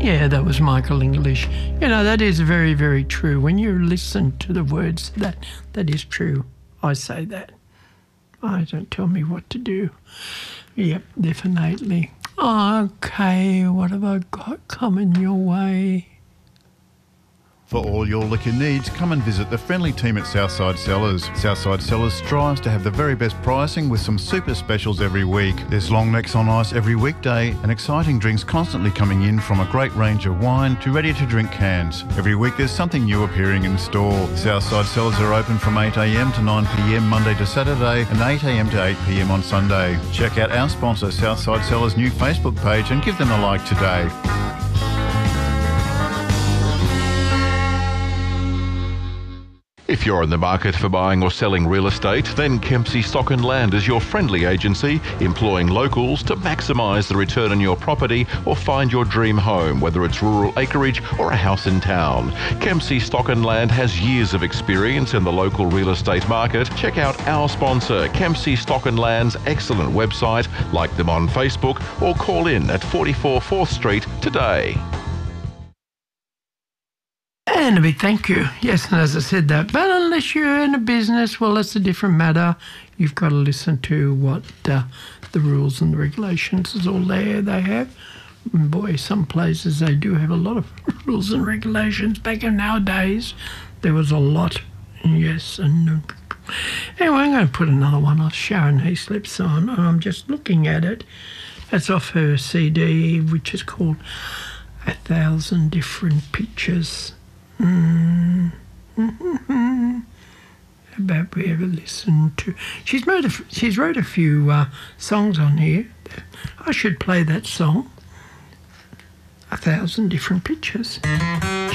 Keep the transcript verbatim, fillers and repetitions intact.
Yeah, that was Michael English. You know, that is very, very true. When you listen to the words, that that is true. I say that. I don't tell me what to do. Yep, definitely. Okay, what have I got coming your way? For all your liquor needs, come and visit the friendly team at Southside Cellars. Southside Cellars strives to have the very best pricing with some super specials every week. There's long necks on ice every weekday and exciting drinks constantly coming in, from a great range of wine to ready-to-drink cans. Every week there's something new appearing in store. Southside Cellars are open from eight a m to nine p m Monday to Saturday and eight a m to eight p m on Sunday. Check out our sponsor Southside Cellars' new Facebook page and give them a like today. If you're in the market for buying or selling real estate, then Kempsey Stock and Land is your friendly agency, employing locals to maximise the return on your property or find your dream home, whether it's rural acreage or a house in town. Kempsey Stock and Land has years of experience in the local real estate market. Check out our sponsor, Kempsey Stock and Land's excellent website, like them on Facebook, or call in at forty-four fourth Street today. And a big thank you. Yes, and as I said that, but unless you're in a business, well, that's a different matter. You've got to listen to what uh, the rules and the regulations is all there they have. And boy, some places they do have a lot of rules and regulations. Back in nowadays, there was a lot. Yes, and uh, anyway, I'm going to put another one off Sharon Heaslip's on, and I'm just looking at it. It's off her C D, which is called A Thousand Different Pictures. Mm. Mm-hmm. How about we ever listen to... She's wrote a, she's wrote a few uh, songs on here. I should play that song. A Thousand Different Pictures.